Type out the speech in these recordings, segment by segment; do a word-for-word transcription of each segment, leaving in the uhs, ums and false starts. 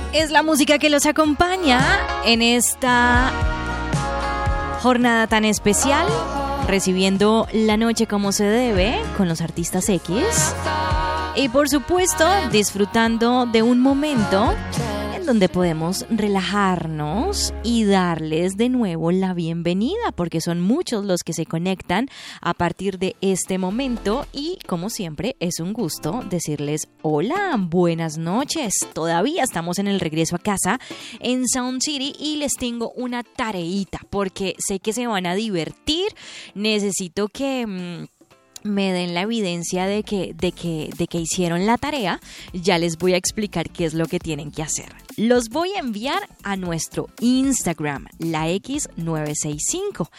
Es la música que los acompaña en esta jornada tan especial, recibiendo la noche como se debe con los artistas X y por supuesto disfrutando de un momento en donde podemos relajarnos y darles de nuevo la bienvenida, porque son muchos los que se conectan a partir de este momento y como siempre es un gusto decirles hola, buenas noches. Todavía estamos en el regreso a casa en Sound City y les tengo una tareita porque sé que se van a divertir. Necesito que mmm, me den la evidencia de que, de que, de que hicieron la tarea. Ya les voy a explicar qué es lo que tienen que hacer. Los voy a enviar a nuestro Instagram, la X nueve seis cinco.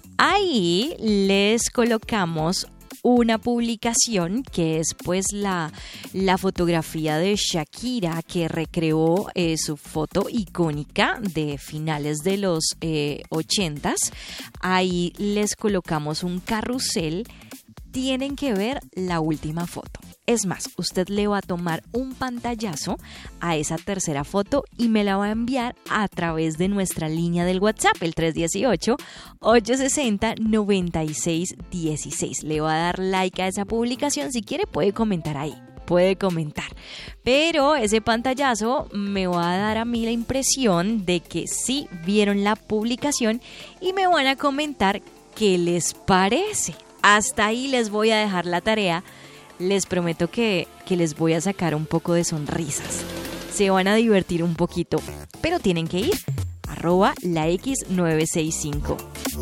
Ahí les colocamos una publicación que es pues la, la fotografía de Shakira, que recreó eh, su foto icónica de finales de los eh, ochentas. Ahí les colocamos un carrusel. Tienen que ver la última foto. Es más, usted le va a tomar un pantallazo a esa tercera foto y me la va a enviar a través de nuestra línea del WhatsApp, el tres uno ocho, ocho seis cero, nueve seis uno seis. Le va a dar like a esa publicación. Si quiere puede comentar ahí. Puede comentar, pero ese pantallazo me va a dar a mí la impresión de que sí vieron la publicación y me van a comentar qué les parece. Hasta ahí les voy a dejar la tarea. Les prometo que, que les voy a sacar un poco de sonrisas. Se van a divertir un poquito, pero tienen que ir arroba la X nueve seis cinco.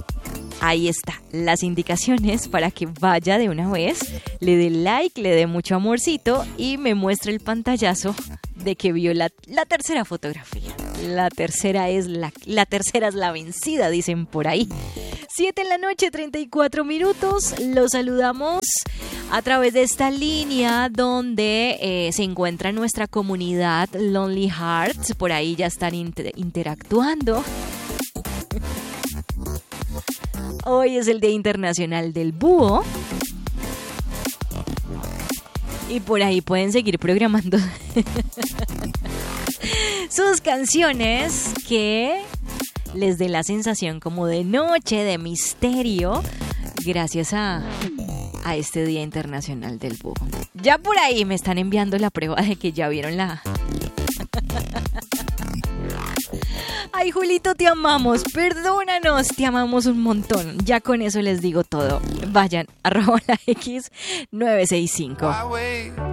Ahí está, las indicaciones para que vaya de una vez, le dé like, le dé mucho amorcito y me muestre el pantallazo de que vio la, la tercera fotografía. La tercera es la, la tercera es la vencida, dicen por ahí. siete en la noche, treinta y cuatro minutos. Los saludamos a través de esta línea donde eh, se encuentra nuestra comunidad Lonely Hearts. Por ahí ya están inter- interactuando. Hoy es el Día Internacional del Búho. Y por ahí pueden seguir programando sus canciones que les dé la sensación como de noche, de misterio, gracias a, a este Día Internacional del Búho. Ya por ahí me están enviando la prueba de que ya vieron la... Ay, Julito, te amamos, perdónanos, te amamos un montón. Ya con eso les digo todo. Vayan, arroba la X nueve seis cinco.